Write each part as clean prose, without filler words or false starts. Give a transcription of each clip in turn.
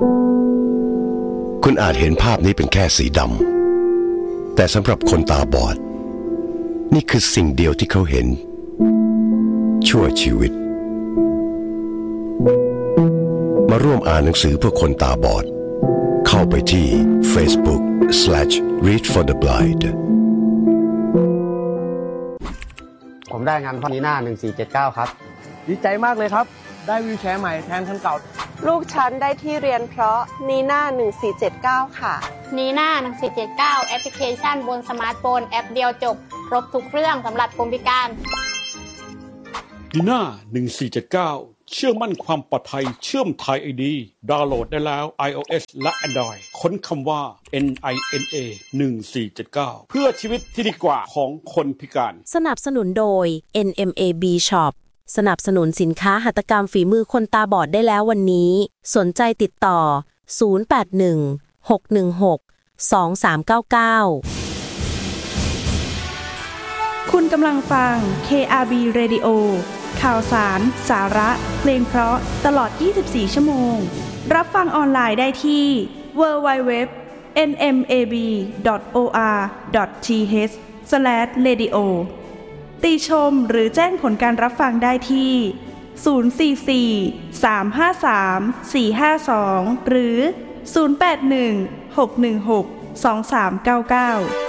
คุณอาจเห็นภาพนี้เป็นแค่สีดำแต่สำหรับคนตาบอดนี่คือสิ่งเดียวที่เขาเห็นชั่วชีวิตมาร่วมอ่านหนังสือเพื่อคนตาบอดเข้าไปที่ Facebook/readfortheblind ผมได้งานพอนีน่า1479ครับดีใจมากเลยครับได้วีลแชร์ใหม่แทนคันเก่าลูกฉันได้ที่เรียนเพราะนีน่า1479ค่ะนีน่า1479แอปพลิเคชันบนสมาร์ทโฟนแอปเดียวจบครบทุกเรื่องสำหรับคนพิการนีน่า1479เชื่อมั่นความปลอดภัยเชื่อมไทย ID ดาวน์โหลดได้แล้ว iOS และ Android ค้นคำว่า NINA 1479เพื่อชีวิตที่ดีกว่าของคนพิการสนับสนุนโดย NMAB Shop สนับสนุนสินค้าหัตถกรรมฝีมือคนตาบอดได้แล้ววันนี้สนใจติดต่อ0816162399 คุณกำลังฟัง KRB Radio ข่าวสารสาระเพลงเพราะตลอด24ชั่วโมงรับฟังออนไลน์ได้ที่ www.nmab.or.th/radio ติชมหรือแจ้งผลการรับฟังได้ที่044-353-452หรือ081-616-2399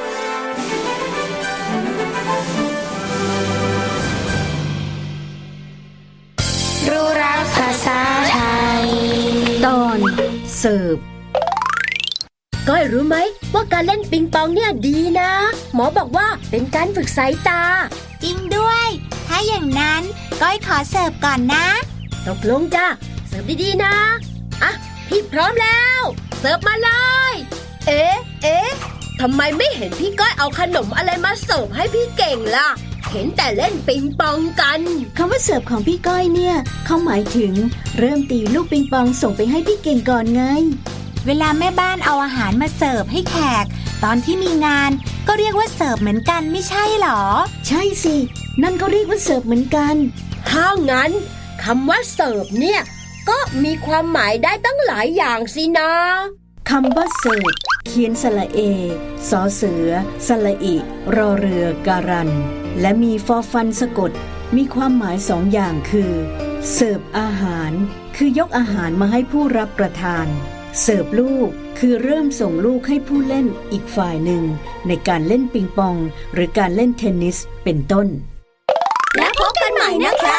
รู้รักภาษาไทยตอนสืบก้อยรู้ไหมว่าการเล่นปิงปองเนี่ยดีนะหมอบอกว่าเป็นการฝึกสายตาจริงด้วยถ้าอย่างนั้นก้อยขอเสิร์ฟก่อนนะตกลงจ้ะเสิร์ฟดีๆนะอ่ะพี่พร้อมแล้วเสิร์ฟมาเลยเอ๊ะทำไมไม่เห็นพี่ก้อยเอาขนมอะไรมาเสิร์ฟให้พี่เก่งล่ะเห็นแต่เล่นปิงปองกันคำว่าเสิร์ฟของพี่ก้อยเนี่ยเขาหมายถึงเริ่มตีลูกปิงปองส่งไปให้พี่เก่งก่อนไงเวลาแม่บ้านเอาอาหารมาเสิร์ฟให้แขกตอนที่มีงานก็เรียกว่าเสิร์ฟเหมือนกันไม่ใช่หรอใช่สินั่นก็เรียกว่าเสิร์ฟเหมือนกันถ้างั้นคำว่าเสิร์ฟเนี่ยก็มีความหมายได้ตั้งหลายอย่างสินะคำว่าเสิร์ฟเขียนสระเอสอเสือสระอิรอเรือการันและมีฟอฟันสะกดมีความหมาย2 อย่างคือเสิร์ฟอาหารคือยกอาหารมาให้ผู้รับประทานเสิร์ฟลูกคือเริ่มส่งลูกให้ผู้เล่นอีกฝ่ายหนึ่งในการเล่นปิงปองหรือการเล่นเทนนิสเป็นต้นและพบกันใหม่นะคะ